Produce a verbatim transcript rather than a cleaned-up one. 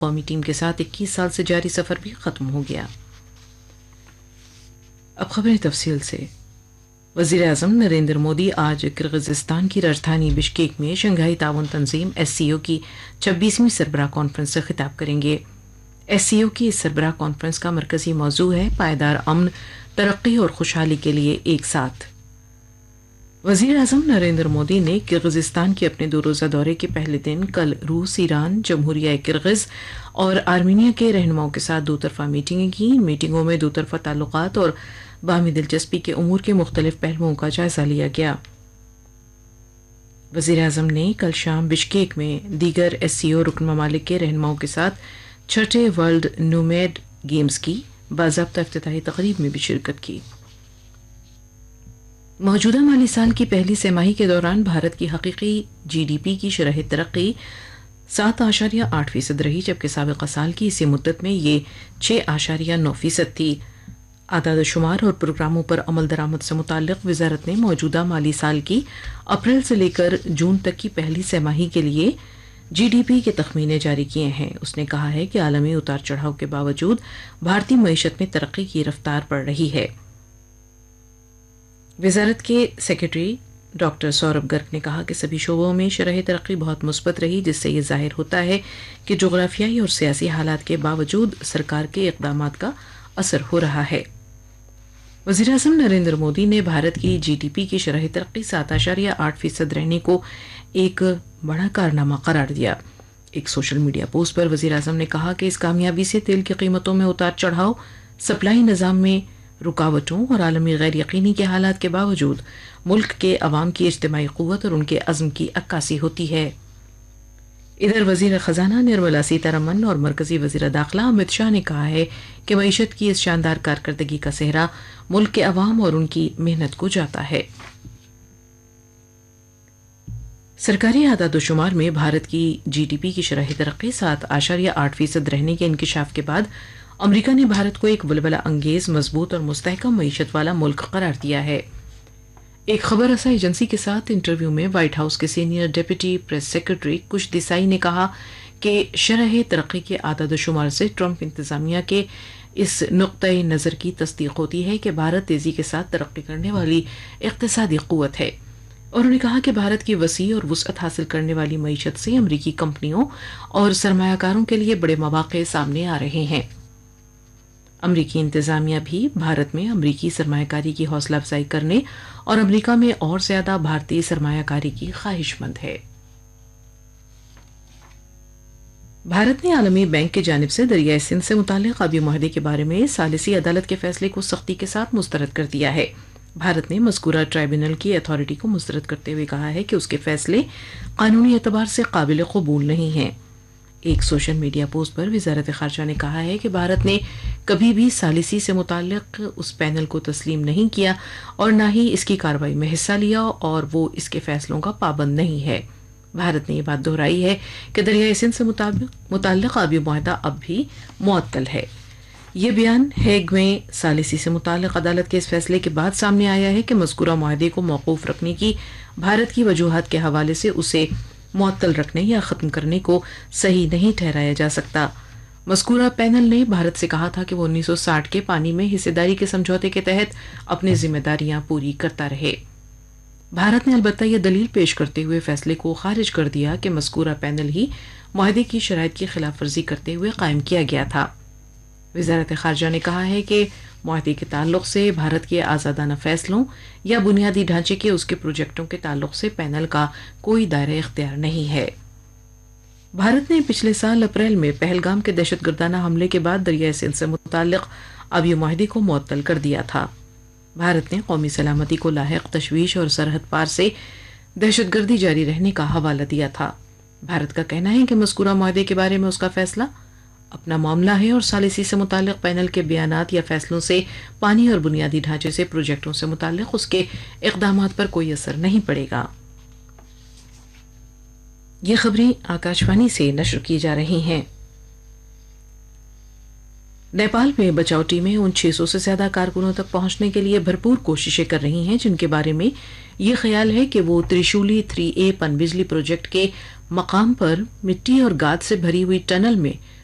قومی ٹیم کے ساتھ اکیس سال سے جاری سفر بھی ختم ہو گیا۔ اب خبریں تفصیل سے۔ وزیر اعظم نریندر مودی آج کرغزستان کی راجدھانی بشکیک میں شنگھائی تعاون تنظیم ایس سی او کی چھبیسویں سربراہ کانفرنس سے خطاب کریں گے۔ ایس سی او کی اس سربراہ کانفرنس کا مرکزی موضوع ہے پائیدار امن، ترقی اور خوشحالی کے لیے ایک ساتھ۔ وزیر اعظم نریندر مودی نے کرغزستان کے اپنے دو روزہ دورے کے پہلے دن کل روس، ایران، جمہوریہ کرغز اور آرمینیا کے رہنماؤں کے ساتھ دو طرفہ میٹنگیں کی۔ ان میٹنگوں میں دو طرفہ تعلقات اور باہمی دلچسپی کے امور کے مختلف پہلوؤں کا جائزہ لیا گیا۔ وزیر اعظم نے کل شام بشکیک میں دیگر ایس سی او رکن ممالک کے رہنماؤں کے ساتھ چھٹے ورلڈ نومیڈ گیمز کی باضابطہ افتتاحی تقریب میں بھی شرکت کی۔ موجودہ مالی سال کی پہلی سہ ماہی کے دوران بھارت کی حقیقی جی ڈی پی کی شرح ترقی سات اشاریہ آٹھ فیصد رہی، جبکہ سابقہ سال کی اسی مدت میں یہ چھ اشاریہ نو فیصد تھی۔ اعداد و شمار اور پروگراموں پر عمل درآمد سے متعلق وزارت نے موجودہ مالی سال کی اپریل سے لے کر جون تک کی پہلی سہ ماہی کے لیے جی ڈی پی کے تخمینے جاری کیے ہیں۔ اس نے کہا ہے کہ عالمی اتار چڑھاؤ کے باوجود بھارتی معیشت میں ترقی کی رفتار بڑھ رہی ہے۔ وزارت کے سیکرٹری ڈاکٹر سوربھ گرگ نے کہا کہ سبھی شعبوں میں شرح ترقی بہت مثبت رہی، جس سے یہ ظاہر ہوتا ہے کہ جغرافیائی اور سیاسی حالات کے باوجود سرکار کے اقدامات کا اثر ہو رہا ہے۔ وزیر اعظم نریندر مودی نے بھارت کی جی ڈی پی کی شرح ترقی سات اشاریہ آٹھ فیصد رہنے کو ایک بڑا کارنامہ قرار دیا۔ ایک سوشل میڈیا پوسٹ پر وزیر اعظم نے کہا کہ اس کامیابی سے تیل کی قیمتوں میں اتار چڑھاؤ، سپلائی نظام میں رکاوٹوں اور عالمی غیر یقینی کے حالات کے باوجود ملک کے عوام کی اجتماعی قوت اور ان کے عزم کی عکاسی ہوتی ہے۔ ادھر وزیر خزانہ نرملا سیتارمن اور مرکزی وزیر داخلہ امت شاہ نے کہا ہے کہ معیشت کی اس شاندار کارکردگی کا سہرا ملک کے عوام اور ان کی محنت کو جاتا ہے۔ سرکاری اعداد و شمار میں بھارت کی جی ڈی پی کی شرح ترقی سات اشاریہ آٹھ فیصد رہنے کے انکشاف کے بعد امریکہ نے بھارت کو ایک ولولہ انگیز، مضبوط اور مستحکم معیشت والا ملک قرار دیا ہے۔ ایک خبر رساں ایجنسی کے ساتھ انٹرویو میں وائٹ ہاؤس کے سینئر ڈیپٹی پریس سیکرٹری کش دیسائی نے کہا کہ شرح ترقی کے اعداد و شمار سے ٹرمپ انتظامیہ کے اس نقطۂ نظر کی تصدیق ہوتی ہے کہ بھارت تیزی کے ساتھ ترقی کرنے والی اقتصادی قوت ہے۔ اور انہوں نے کہا کہ بھارت کی وسیع اور وسعت حاصل کرنے والی معیشت سے امریکی کمپنیوں اور سرمایہ کاروں کے لیے بڑے مواقع سامنے آ رہے ہیں۔ امریکی انتظامیہ بھی بھارت میں امریکی سرمایہ کاری کی حوصلہ افزائی کرنے اور امریکہ میں اور زیادہ بھارتی سرمایہ کاری کی خواہش مند ہے۔ بھارت نے عالمی بینک کی جانب سے دریائے سندھ سے متعلق آبی معاہدے کے بارے میں ثالثی عدالت کے فیصلے کو سختی کے ساتھ مسترد کر دیا ہے۔ بھارت نے مذکورہ ٹرائبیونل کی اتھارٹی کو مسترد کرتے ہوئے کہا ہے کہ اس کے فیصلے قانونی اعتبار سے قابل قبول نہیں ہیں۔ ایک سوشل میڈیا پوسٹ پر وزارت خارجہ نے کہا ہے کہ بھارت نے کبھی بھی ثالثی سے متعلق اس پینل کو تسلیم نہیں کیا اور نہ ہی اس کی کارروائی میں حصہ لیا اور وہ اس کے فیصلوں کا پابند نہیں ہے۔ بھارت نے یہ بات دہرائی ہے کہ دریائے سندھ سے متعلق آبی معاہدہ اب بھی معطل ہے۔ یہ بیان ہیگ میں ثالثی سے متعلق عدالت کے اس فیصلے کے بعد سامنے آیا ہے کہ مذکورہ معاہدے کو موقوف رکھنے کی بھارت کی وجوہات کے حوالے سے اسے معطل رکھنے یا ختم کرنے کو صحیح نہیں ٹھہرایا جا سکتا۔ مذکورہ پینل نے بھارت سے کہا تھا کہ وہ انیس سو ساٹھ کے پانی میں حصہ داری کے سمجھوتے کے تحت اپنی ذمہ داریاں پوری کرتا رہے۔ بھارت نے البتہ یہ دلیل پیش کرتے ہوئے فیصلے کو خارج کر دیا کہ مذکورہ پینل ہی معاہدے کی شرائط کی خلاف ورزی کرتے ہوئے قائم کیا گیا تھا۔ وزارت خارجہ نے کہا ہے کہ معاہدے کے تعلق سے بھارت کے آزادانہ فیصلوں یا بنیادی ڈھانچے کے اس کے پروجیکٹوں کے تعلق سے پینل کا کوئی دائرہ اختیار نہیں ہے۔ بھارت نے پچھلے سال اپریل میں پہلگام کے دہشت گردانہ حملے کے بعد دریائے سندھ سے متعلق آبی معاہدے کو معطل کر دیا تھا۔ بھارت نے قومی سلامتی کو لاحق تشویش اور سرحد پار سے دہشت گردی جاری رہنے کا حوالہ دیا تھا۔ بھارت کا کہنا ہے کہ مذکورہ معاہدے کے بارے میں اس کا فیصلہ اپنا معاملہ ہے اور ثالثی سے متعلق پینل کے بیانات یا فیصلوں سے پانی اور بنیادی ڈھانچے سے پروجیکٹوں سے متعلق اس کے اقدامات پر کوئی اثر نہیں پڑے گا۔ یہ خبریں آکاش وانی سے نشر کی جا رہی ہیں۔ نیپال میں بچاؤ ٹیمیں ان چھ سو سے زیادہ کارکنوں تک پہنچنے کے لیے بھرپور کوششیں کر رہی ہیں جن کے بارے میں یہ خیال ہے کہ وہ تریشولی تھری اے پن بجلی پروجیکٹ کے مقام پر مٹی اور گاد سے بھری ہوئی ٹنل میں